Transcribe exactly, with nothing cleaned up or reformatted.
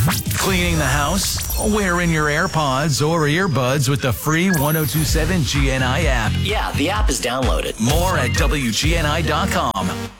Cleaning the house? Wearing your AirPods or earbuds with the free one oh two seven G N I app. Yeah, the app is downloaded. More at W G N I dot com.